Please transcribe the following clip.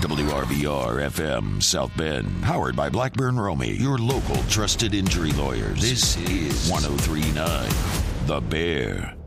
WRBR FM South Bend, powered by Blackburn Romey, your local trusted injury lawyers. This is 103.9 The Bear.